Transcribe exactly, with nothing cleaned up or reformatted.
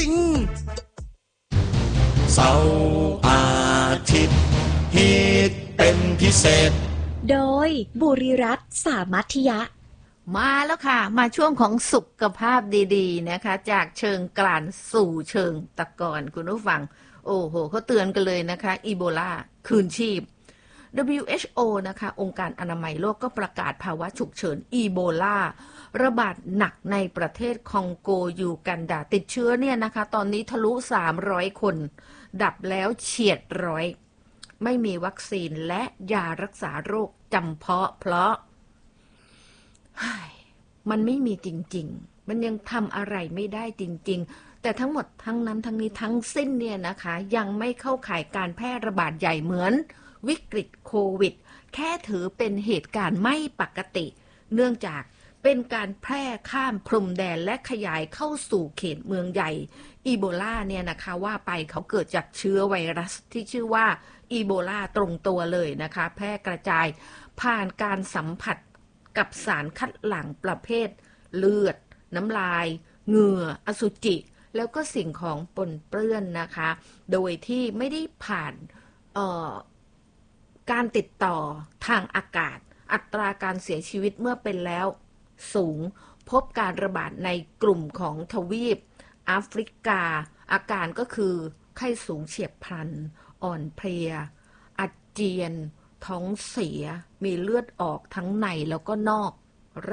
ริงเสาร์อาทิตย์ฮิตเป็นพิเศษโดยบุริรัตน์สามัคยะมาแล้วค่ะมาช่วงของสุขภาพดีๆนะคะจากเชิงกลานสู่เชิงตะกอนคุณผู้ฟังโอ้โหเขาเตือนกันเลยนะคะอีโบลาคืนชีพ ดับเบิลยู เอช โอ นะคะองค์การอนามัยโลกก็ประกาศภาวะฉุกเฉินอีโบลาระบาดหนักในประเทศคองโกยูกันดาติดเชื้อเนี่ยนะคะตอนนี้ทะลุสามร้อยคนดับแล้วเฉียดร้อยไม่มีวัคซีนและยารักษาโรคจำเพาะเพราะมันไม่มีจริงๆมันยังทำอะไรไม่ได้จริงๆแต่ทั้งหมดทั้งนั้นทั้งนี้ทั้งสิ้นเนี่ยนะคะยังไม่เข้าข่ายการแพร่ระบาดใหญ่เหมือนวิกฤตโควิดแค่ถือเป็นเหตุการณ์ไม่ปกติเนื่องจากเป็นการแพร่ข้ามพรมแดนและขยายเข้าสู่เขตเมืองใหญ่อีโบลาเนี่ยนะคะว่าไปเขาเกิดจากเชื้อไวรัสที่ชื่อว่าอีโบลาตรงตัวเลยนะคะแพร่กระจายผ่านการสัมผัสกับสารคัดหลั่งประเภทเลือดน้ำลายเหงื่ออสุจิแล้วก็สิ่งของปนเปื้อนนะคะโดยที่ไม่ได้ผ่านเอ่อการติดต่อทางอากาศอัตราการเสียชีวิตเมื่อเป็นแล้วสูงพบการระบาดในกลุ่มของทวีปแอฟริกาอาการก็คือไข้สูงเฉียบพลันอ่อนเพลียอาเจียนท้องเสียมีเลือดออกทั้งในแล้วก็นอก